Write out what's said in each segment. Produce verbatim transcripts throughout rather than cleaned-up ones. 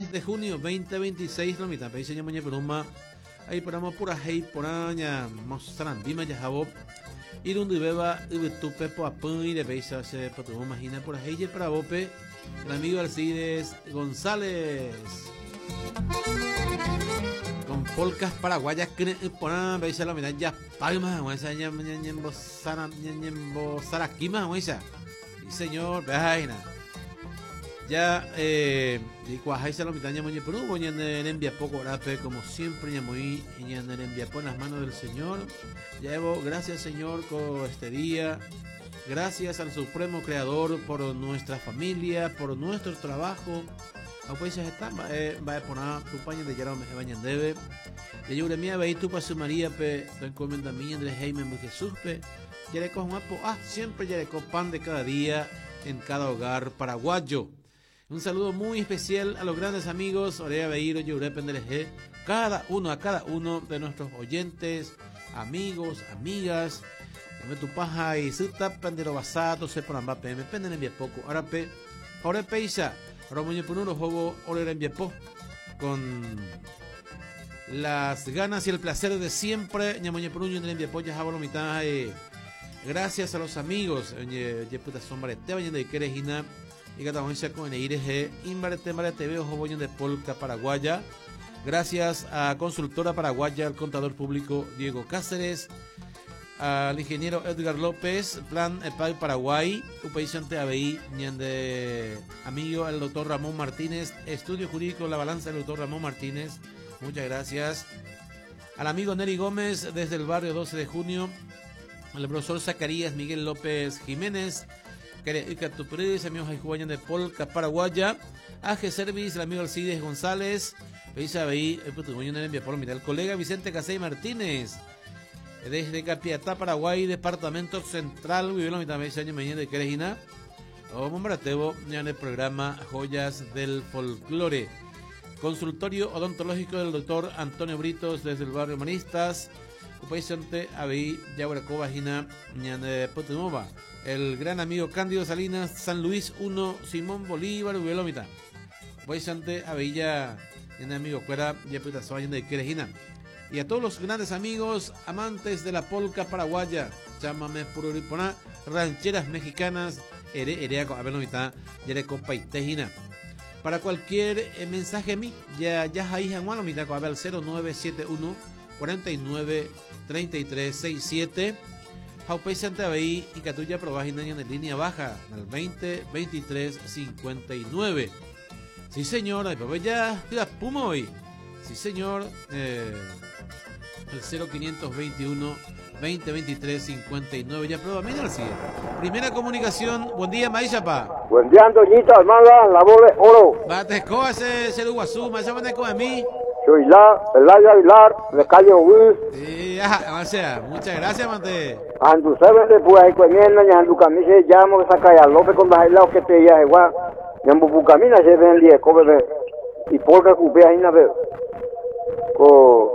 de junio veinte veintiséis, lo mitad, país señor Moñe Peruma, ahí paramos pura hey, por aña, mostran, bima ya jabo, y donde beba, y tu pepo a pun y de beisa se potó, imagina por hey, para bope, el amigo Alcides González. Con polcas paraguayas que ponen veis la mitad ya palmas o esa ña ñembo sara ñembo saraquima o esa y señor vaina ya eh y cuajai se la mitad ña moñe pero moñe en envía poco rape como siempre ña muy ña en envía por las manos del Señor ya Evo gracias Señor por este día. Gracias al Supremo Creador por nuestra familia, por nuestro trabajo. A países están, va a poner tu paño de Jerome Bañan debe. De Yure mía, ve tu paso María, pe, te encomienda mía de Jaime Jesús, pe. Yereco un apo, ah, siempre Yereco pan de cada día en cada hogar paraguayo. Un saludo muy especial a los grandes amigos, Orea Beiro, Yure Pendereje, cada uno, a cada uno de nuestros oyentes, amigos, amigas. Dame tu paja y su tapan de lo basado, se por ambape, me penden en bien poco. Ahora pe, ahora peisa. Romoño Pununo juego Olera en Viepo con las ganas y el placer de siempre. Ñamoño Pununo en Viepo ya jabo mitad. Gracias a los amigos. Ya puta sombra te vayan de Querejina y Catagoncia con Eire Inbarete Mare T V ojo de Polca Paraguaya. Gracias a Consultora Paraguaya, al contador público Diego Cáceres, al ingeniero Edgar López, Plan Epay Paraguay, Upaisante A B I, de amigo el doctor Ramón Martínez, Estudio Jurídico La Balanza del doctor Ramón Martínez, muchas gracias. Al amigo Neri Gómez desde el barrio doce de junio, al profesor Zacarías Miguel López Jiménez, Icatupurides, amigos Jaijuañan de Polca Paraguaya, A G Service, el amigo Alcides González, País A B I, el Putumoño en Envia por el colega Vicente Casey Martínez. Desde Capiatá, Paraguay, Departamento Central, vivió la mitad de años mañana de Querejina. O Mombratebo, ya en el programa Joyas del Folclore. Consultorio odontológico del doctor Antonio Britos desde el barrio Manistas. Upaisante A B I, Yaguaraco, Vagina, Ñane Potemova. El gran amigo Cándido Salinas, San Luis uno, Simón Bolívar, vivió la mitad. Upaisante A B I, ya, en amigo Cuera, ya puta soñando de Querejina. Y a todos los grandes amigos, amantes de la polca paraguaya, chámame pururiponá, rancheras mexicanas, ere, ereaco, a ver la mitad, yereco paitejina. Para cualquier eh, mensaje a mí, ya, ya ahí en la mitad, a ver, cero nueve siete uno, cuarenta y nueve, treinta y tres, sesenta y siete. Jaupay Santa Bahí y Catuya Provagina en línea baja, al veinte, veintitrés, cincuenta y nueve. Sí, señor, ay, papá, ya, la puma hoy. Sí, señor, eh, el cero quinientos veintiuno, veinte, veintitrés, cincuenta y nueve. Ya prueba, mira el sigue. Primera comunicación, buen día, Maízapa. Buen día, Antoñito, hermana, la voz de oro. Bate, ¿cómo es el Uguazú? ¿Me llaman de a mí? Soy la, Eladio Aguilar, de calle Huil. Sí, o sea, muchas gracias, Mante. Andu sabes de pues ahí comiendo, ya andu camisa llamo que saca ya López con las helados que te ya igual. Ya en Bucamina se ven diez, bebé. Y polka cupé ahí na veo. Con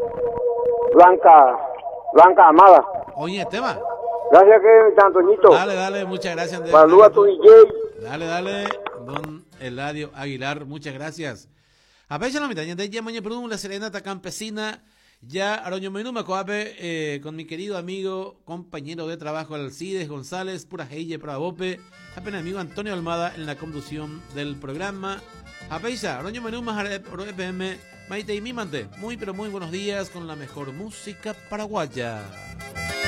Blanca, Blanca Amada. Oye, tema. Gracias que Antoñito. Dale, dale, muchas gracias. Saluda a tu D J. Dale, dale, don Eladio Aguilar, muchas gracias. A veces la mitad de ya mañana por la serenata campesina, ya Aroño Menú me coape eh, con mi querido amigo, compañero de trabajo Alcides González, pura heille, pura bope, apenas amigo Antonio Almada en la conducción del programa. A Peisa, Aroño Menú más E P M, Maite y Mimante, muy pero muy buenos días con la mejor música paraguaya.